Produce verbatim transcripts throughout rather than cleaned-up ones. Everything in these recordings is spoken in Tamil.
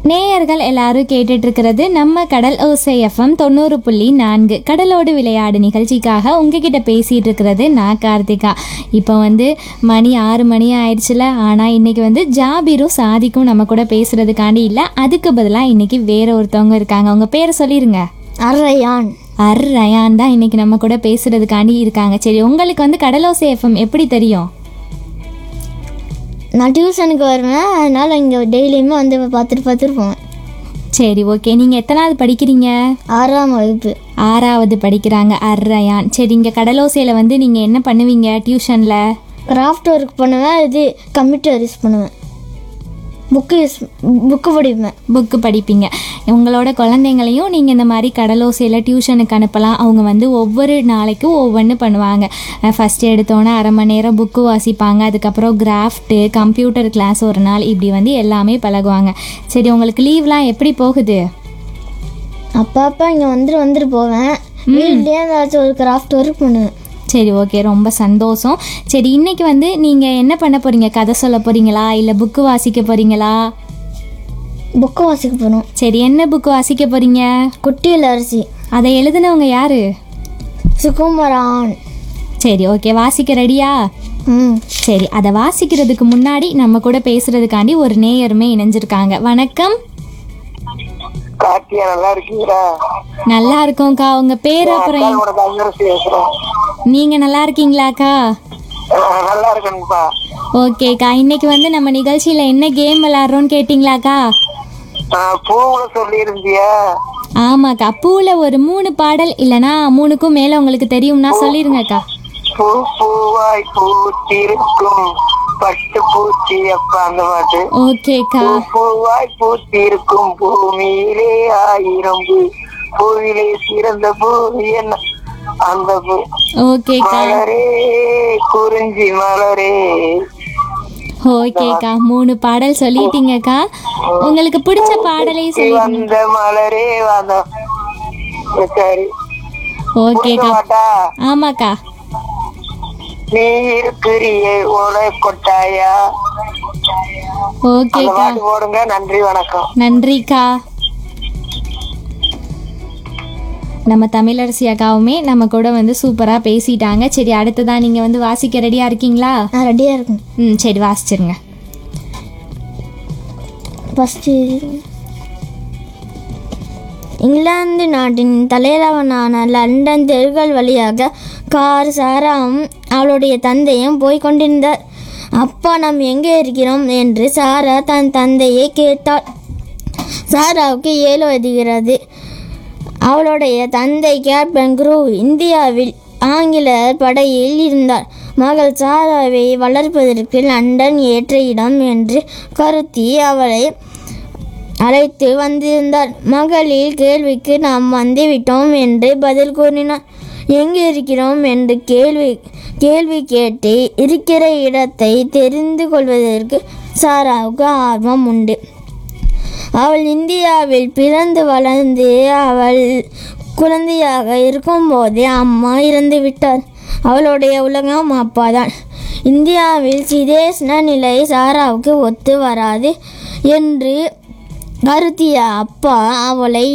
நேயர்கள் எல்லாரும் கேட்டுட்டு இருக்கிறது நம்ம கடல் ஓசை எஃப்எம் தொண்ணூறு புள்ளி நான்கு கடலோடு விளையாடு நிகழ்ச்சிக்காக உங்ககிட்ட பேசிகிட்டு இருக்கிறது நான் கார்த்திகா. இப்போ வந்து மணி ஆறு மணி ஆயிடுச்சுல. ஆனால் இன்றைக்கி வந்து ஜாபீரும் சாதிக்கும் நம்ம கூட பேசுகிறதுக்காண்டி இல்லை, அதுக்கு பதிலாக இன்றைக்கி வேற ஒருத்தவங்க இருக்காங்க. அவங்க பேரை சொல்லிடுங்க. அர்ரயான். அர்ரயான் தான் இன்றைக்கி நம்ம கூட பேசுகிறதுக்காண்டி இருக்காங்க. சரி, உங்களுக்கு வந்து கடலோசை எஃப்எம் எப்படி தெரியும்? நான் டியூஷனுக்கு வருவேன், அதனால் இங்கே டெய்லியுமே வந்து பார்த்துட்டு பார்த்துட்டு போவேன். சரி, ஓகே. நீங்கள் எத்தனாவது படிக்கிறீங்க? ஆறாம் வகுப்பு. ஆறாவது படிக்கிறாங்க அர்ரயான். சரி, இங்கே கடலோசையில் வந்து நீங்கள் என்ன பண்ணுவீங்க டியூஷனில்? கிராஃப்ட் ஒர்க் பண்ணுவேன், இது கம்ப்யூட்டர் யூஸ் பண்ணுவேன், புக்கு யூஸ் புக்கு படிப்பேன். புக்கு படிப்பீங்க. உங்களோட குழந்தைங்களையும் நீங்கள் இந்த மாதிரி கடலோசையில் டியூஷனுக்கு அனுப்பலாம். அவங்க வந்து ஒவ்வொரு நாளைக்கும் ஒவ்வொன்று பண்ணுவாங்க. ஃபஸ்ட்டு எடுத்தோன்னே அரை மணி நேரம் புக்கு வாசிப்பாங்க, அதுக்கப்புறம் கிராஃப்ட்டு, கம்ப்யூட்டர் கிளாஸ் ஒரு நாள், இப்படி வந்து எல்லாமே பழகுவாங்க. சரி, உங்களுக்கு லீவ்லாம் எப்படி போகுது? அப்பப்போ இங்கே வந்துட்டு வந்துட்டு போவேன். வீட்லேயே ஏதாச்சும் ஒரு கிராஃப்ட் ஒர்க் பண்ணுவேன். சரி, ஓகே, ரொம்ப சந்தோஷம். சரி, இன்றைக்கி வந்து நீங்கள் என்ன பண்ண போகிறீங்க? கதை சொல்ல போகிறீங்களா இல்லை புக்கு வாசிக்க போகிறீங்களா? புக்கு வாசிக்க போகிறோம். சரி, என்ன புக்கு வாசிக்க போகிறீங்க? குட்டி இளவரசி. அதை எழுதுனவங்க யார்? சுகுமாரன். சரி, ஓகே, வாசிக்க ரெடியா? ம் சரி, அதை வாசிக்கிறதுக்கு முன்னாடி நம்ம கூட பேசுறதுக்காண்டி ஒரு நேயருமே இணைஞ்சிருக்காங்க. வணக்கம். கார்த்தியா, நல்லா இருக்கீங்களா? நல்லா இருக்கோம்க்கா. உங்க பேர் அப்புறம்? நீங்க நல்லா இருக்கீங்களாக்கா? நல்லா இருக்கேன்ப்பா. ஓகேக்கா, இன்னைக்கு வந்து நம்ம நிகழ்ச்சியில என்ன கேம் விளையாடுறோம்னு கேட்டிங்களாக்கா? பூவுல சொல்லி இருந்தியா? ஆமாக்கா, பூல ஒரு மூணு பாடல் இல்லனா மூணுக்கும் மேல உங்களுக்கு தெரியும்னா சொல்லிருங்கக்கா. பூ பூவாய் பூத்திருக்கும் பட்டு பூச்சி, அப்பா அந்த பாட்டு. ஓகேக்கா. பூவாய் பூத்திருக்கும் பூமியிலே ஆயிரம் பூ, பூவிலே சிறந்த பூ என்ன அந்த பூ. ஓகேக்கா. மலரே குறிஞ்சி மலரே. ஓகேக்கா, மூணு பாடல் சொல்லிட்டீங்கக்கா. உங்களுக்கு பிடிச்ச பாடலை சொல்லி. வந்த மலரே வந்த. சரி, ஓகேக்கா. ஆமாக்கா. நீ இருக்கிறியே ஓலை கொட்டாயா. ஓகேக்கா, போடுங்க. நன்றி, வணக்கம். நன்றிக்கா. நம்ம தமிழரசி அக்காவுமே நம்ம கூட வந்து சூப்பராக பேசிட்டாங்க. சரி, அடுத்ததான் நீங்கள் வந்து வாசிக்க ரெடியாக இருக்கீங்களா? நான் ரெடியாக இருக்கேன். ம் சரி, வாசிச்சிருங்க. ஃபஸ்ட்டு இங்கிலாந்து நாட்டின் தலைநகரான லண்டன் தெருக்கள் வழியாக கார் சாராவும் அவளுடைய தந்தையும் போய் கொண்டிருந்தார். அப்பா, நாம் எங்கே இருக்கிறோம் என்று சாரா தன் தந்தையை கேட்டாள். சாராவுக்கு ஏழு வயதுகிறது. அவளுடைய தந்தை கேப்டன் குரூ இந்தியாவில் ஆங்கிலேயர் படையில் இருந்தார். மகள் சாராவை வளர்ப்பதற்கு லண்டன் ஏற்ற இடம் என்று கருத்தி அவளை அழைத்து வந்திருந்தார். மகளிர் கேள்விக்கு நாம் வந்துவிட்டோம் என்று பதில் கூறினார். எங்கே இருக்கிறோம் என்று கேள்வி கேள்வி கேட்டு இருக்கிற இடத்தை தெரிந்து கொள்வதற்கு சாராவுக்கு ஆர்வம் உண்டு. அவள் இந்தியாவில் பிறந்து வளர்ந்து அவள் குழந்தையாக இருக்கும்போதே அம்மா இறந்து விட்டார். அவளுடைய உலகம் அப்பா தான். இந்தியாவில் சிதேஷ்ண நிலை சாராவுக்கு ஒத்து வராது என்று கருத்திய அப்பா அவளை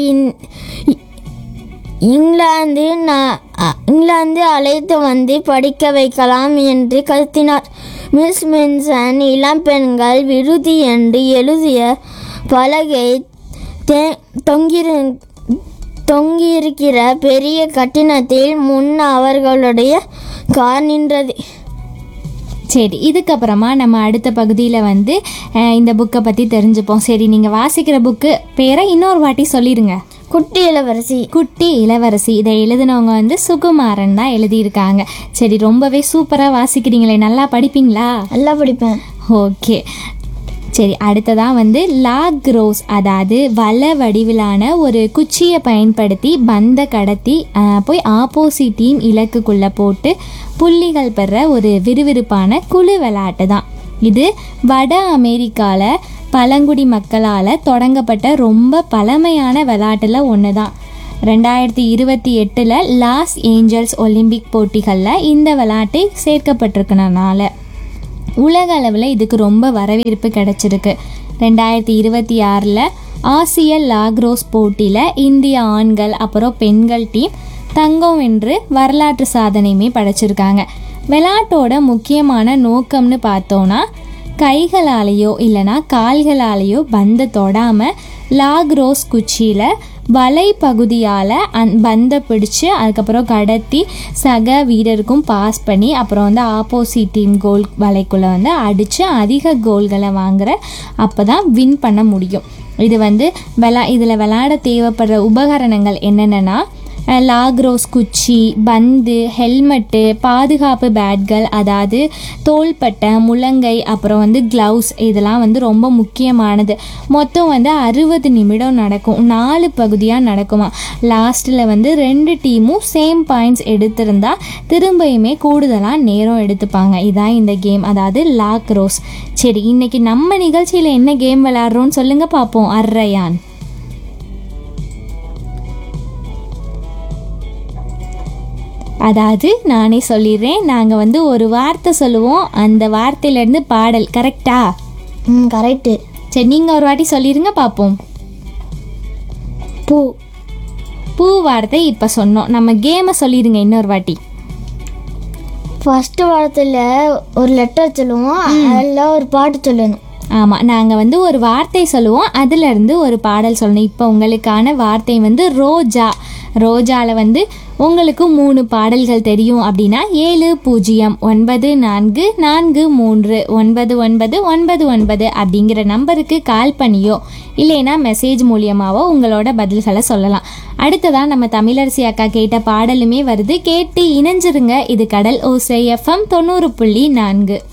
இங்கிலாந்து இங்கிலாந்து அழைத்து வந்து படிக்க வைக்கலாம் என்று கருத்தினார். மிஸ் மென்சன் இளம் பெண்கள் விடுதி என்று எழுதிய பலகை தொங்கிரு தொங்கியிருக்கிற பெரிய கட்டிடத்தில் முன் அவர்களுடைய கார் நின்றது. சரி, இதுக்கப்புறமா நம்ம அடுத்த பகுதியில் வந்து இந்த புக்கை பற்றி தெரிஞ்சுப்போம். சரி, நீங்கள் வாசிக்கிற புக்கு பேரை இன்னொரு வாட்டி சொல்லிடுங்க. குட்டி இளவரசி. குட்டி இளவரசி. இதை எழுதினவங்க வந்து சுகுமாரன் தான் எழுதியிருக்காங்க. சரி, ரொம்பவே சூப்பராக வாசிக்கிறீங்களே. நல்லா படிப்பீங்களா? நல்லா படிப்பேன். ஓகே, சரி, அடுத்ததான் வந்து லாக் ரோஸ், அதாவது வல வடிவிலான ஒரு குச்சியை பயன்படுத்தி பந்த கடத்தி போய் ஆப்போசிட் டீம் இலக்குக்குள்ளே போட்டு புள்ளிகள் பெற ஒரு விறுவிறுப்பான குழு விளையாட்டு தான் இது. வட அமெரிக்காவில் பழங்குடி மக்களால் தொடங்கப்பட்ட ரொம்ப பழமையான விளையாட்டில் ஒன்று தான். ரெண்டாயிரத்தி இருபத்தி எட்டில் லாஸ் ஏஞ்சல்ஸ் ஒலிம்பிக் போட்டிகளில் இந்த விளையாட்டு சேர்க்கப்பட்டிருக்கனால உலக அளவில் இதுக்கு ரொம்ப வரவேற்பு கிடைச்சிருக்கு. ரெண்டாயிரத்தி இருபத்தி ஆறில் ஆசிய லாக்ரோஸ் போட்டியில் இந்திய ஆண்கள் அப்புறம் பெண்கள் டீம் தங்கம் வென்று வரலாற்று சாதனையுமே படைச்சிருக்காங்க. விளையாட்டோட முக்கியமான நோக்கம்னு பார்த்தோன்னா கைகளாலேயோ இல்லைனா கால்களாலேயோ பந்தை தொடாமல் லாக்ரோஸ் குச்சியில் வலை பகுதியால் அந் பந்தை பிடிச்சி அதுக்கப்புறம் கடத்தி சக வீரருக்கும் பாஸ் பண்ணி அப்புறம் வந்து ஆப்போசிட் டீம் கோல் வலைக்குள்ளே வந்து அடித்து அதிக கோல்களை வாங்குற அப்போ தான் வின் பண்ண முடியும். இது வந்து விளா இதில் விளையாட தேவைப்படுற உபகரணங்கள் என்னென்னா லாக்ரோஸ் குச்சி, பந்து, ஹெல்மெட்டு, பாதுகாப்பு பேட்கள், அதாவது தோள்பட்டை, முழங்கை, அப்புறம் வந்து க்ளவுஸ், இதெல்லாம் வந்து ரொம்ப முக்கியமானது. மொத்தம் வந்து அறுபது நிமிடம் நடக்கும். நாலு பகுதியாக நடக்குமா. லாஸ்ட்டில் வந்து ரெண்டு டீமும் சேம் பாயிண்ட்ஸ் எடுத்திருந்தா திரும்பியுமே கூடுதலாக நேரம் எடுத்துப்பாங்க. இதான் இந்த கேம், அதாவது லாக்ரோஸ். சரி, இன்னைக்கு நம்ம நிகழ்ச்சியில் என்ன கேம் விளையாடுறோன்னு சொல்லுங்க பார்ப்போம். அர்ரையான். அதாவது நானே சொல்லிடுறேன். நாங்கள் வந்து ஒரு வார்த்தை சொல்லுவோம், அந்த வார்த்தையிலேருந்து பாடல். கரெக்டா? ம் கரெக்டு. சரி, நீங்கள் ஒரு வாட்டி சொல்லிடுங்க பார்ப்போம். பூ. பூ வார்த்தை இப்போ சொன்னோம். நம்ம கேமை சொல்லிடுங்க இன்னொரு வாட்டி. ஃபஸ்ட்டு வார்த்தையில் ஒரு லெட்டர் சொல்லுவோம், அதில் ஒரு பாட்டு சொல்லணும். ஆமாம், நாங்கள் வந்து ஒரு வார்த்தை சொல்லுவோம், அதுலேருந்து ஒரு பாடல் சொல்லணும். இப்போ உங்களுக்கான வார்த்தை வந்து ரோஜா. ரோஜாவில் வந்து உங்களுக்கு மூணு பாடல்கள் தெரியும் அப்படின்னா ஏழு பூஜ்ஜியம் ஒன்பது நான்கு நான்கு மூன்று ஒன்பது ஒன்பது ஒன்பது ஒன்பது அப்படிங்கிற நம்பருக்கு கால் பண்ணியோ இல்லைன்னா மெசேஜ் மூலியமாவோ உங்களோட பதில்களை சொல்லலாம். அடுத்ததான் நம்ம தமிழரசி அக்கா கேட்ட பாடலுமே வருது, கேட்டு இணைஞ்சிருங்க. இது கடல் ஓசை எஃப்எம் தொண்ணூறு புள்ளி நான்கு.